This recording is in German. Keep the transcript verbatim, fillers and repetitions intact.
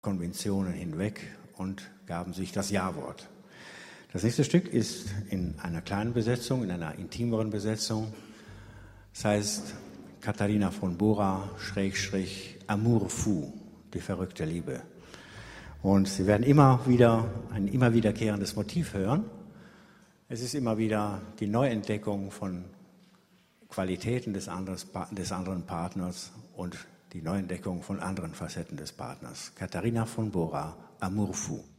Konventionen hinweg und gaben sich das Ja-Wort. Das nächste Stück ist in einer kleinen Besetzung, in einer intimeren Besetzung. Das heißt Katharina von Bora, Schrägstrich, Amour fou, die verrückte Liebe. Und Sie werden immer wieder ein immer wiederkehrendes Motiv hören. Es ist immer wieder die Neuentdeckung von Qualitäten des, anderes, des anderen Partners und die Neuentdeckung von anderen Facetten des Partners. Katharina von Bora, Amour fou.